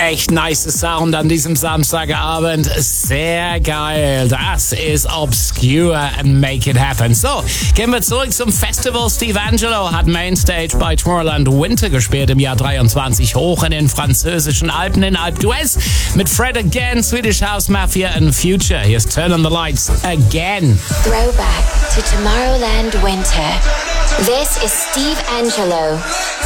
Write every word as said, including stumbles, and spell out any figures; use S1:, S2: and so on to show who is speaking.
S1: echt nice Sound an diesem Samstagabend. Sehr geil. Das ist Obscure and Make It Happen. So, gehen wir zurück zum Festival. Steve Angello hat Mainstage bei Tomorrowland Winter gespielt im Jahr dreiundzwanzig, hoch in den französischen Alpen in Alpe d'Huez mit Fred Again, Swedish House Mafia and Future. Here's Turn on the Lights Again.
S2: Throwback to Tomorrowland Winter. This is Steve Angello.